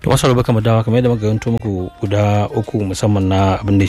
to masu rubuka mu dawa kamar yadda muka ganto muku guda uku musamman na abin da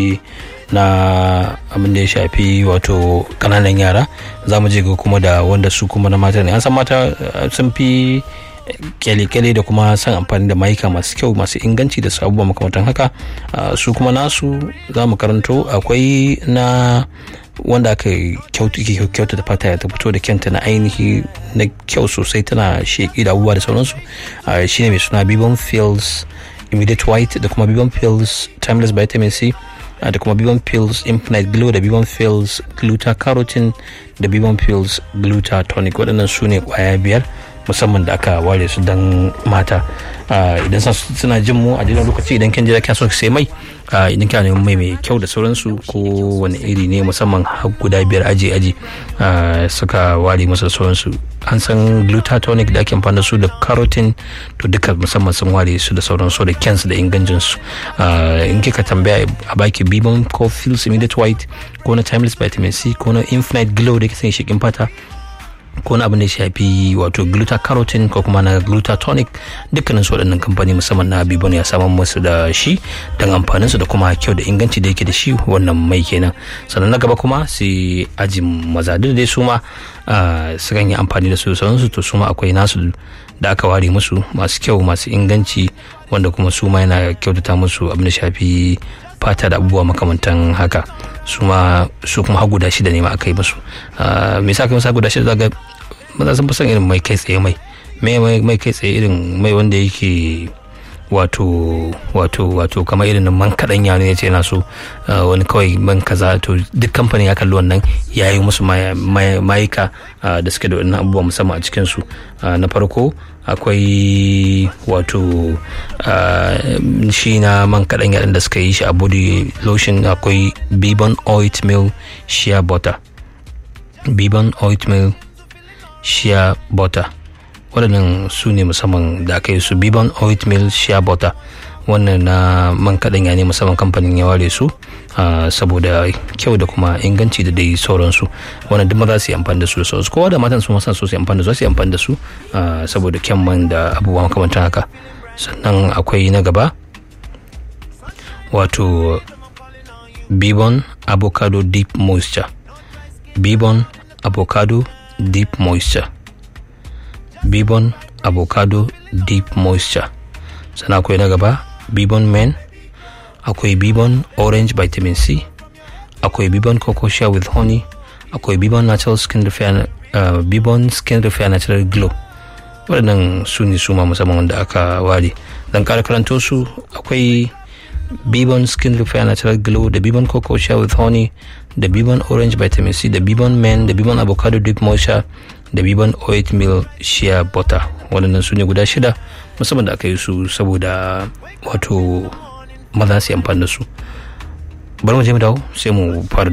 ya shafi wato kananan yara. Za mu je ga kuma da wanda su kuma na mata ne. An san mata sun fi kyale-kyale da kuma san amfani da mayuka masu kyau masu inganci da abubuwa makamantan haka. Su kuma nasu za mu karanto akwai na wanda aka kyauta da fata ta fito da kyanta na ainihi na kyau sosai, tana sheki da abubuwa da sauransu. Shine mai suna Bibon Pills Immediate White da kuma Bibon Pills Timeless Vitamin C da kuma Bibon Pills Infinite Glow da Bibon Pills Gluta-Carotene da Bibon Pills Gluta-Tonic. Waɗannan su ne ƙwaya 5 musamman da aka ware su don mata. Idan suna jin mu a daidai lokaci, idan kin jira kya so sai mai, idan kina neman mai kyau da sauransu ko wani iri ne musamman har guda 5 aji suka ware masa da sauransu. An san Gluta-Tonic da ake amfani da su da carotene to duka musamman sun ware su da sauransu da kyansu da ingancinsu. In kika tambaya a baki Bibon ko Pills Immediate White ko na Timeless Vitamin C ko na Infinite Glow da ke sanya shekin fata ko na abin da ya shafi wato Gluta-Carotene ko kuma na Gluta-Tonic, dukkanin su waɗannan kamfani musamman na Bibon ya samar musu da shi don amfaninsu da kuma kyau da inganci da yake da shi wannan mai kenan. Sannan na gaba kuma sai ajin maza da dai su ma sukan yi amfani da su sauransu, to su ma akwai nasu da aka ware musu masu kyau masu inganci wanda kuma su ma yana kyautata musu abin da shafi fata da abubuwa makamantan haka. su kuma har guda 6 ne ma aka yi musu. Me yasa aka yi musu guda 6? Zaga maza sun fi son irin mai kai tsaye, mai kai tsaye, irin mai wanda yake wato kamar irin man kaɗan ya ne ce yana so wani kawai man kaza, to duk kamfanin ya kalli wannan ya yi musu mayuka da suke da wannan abubuwa musamman a cikin su. Na farko akwai wato shi na man kaɗan yaɗin da suka yi shi a body lotion. Akwai Bibon Oatmeal Shea Butter, Bibon Oatmeal Shea Butter. Waɗannan su ne musamman da aka yi su Bibon Oatmeal Shea Butter. Wannan na man kaɗan ya ne musamman kamfanin ya ware su saboda kyau da kuma inganci da dai sauransu. Wannan duk maza su yi amfani da su da sauransu, kowa da matan su masan so su yi amfani da su, amfani da su saboda kyan man da abubuwa makamantan haka. Sannan akwai na gaba wato Bibon Avocado Deep Moisture, Bibon Avocado Deep Moisture, Bibon Avocado Deep Moisture. Sannan akwai na gaba Bibon Men, akwai Bibon Orange Vitamin C, akwai Bibon Cocoa Shea with Honey, akwai Bibon Natural Skin Repair, Bibon Skin Repair Natural Glow. Waɗannan su ne su ma musamman wanda aka ware. Dan ƙara karanto su, akwai Bibon Skin Repair Natural Glow da Bibon Cocoa Shea with Honey da Bibon Orange Vitamin C da Bibon Men da Bibon Avocado Deep Moisture da Bibon Oatmeal Shea Butter. Waɗannan su ne guda 6 musamman da aka yi su saboda wato maza su yi amfani da su. Bari mu je mu dawo sai mu fara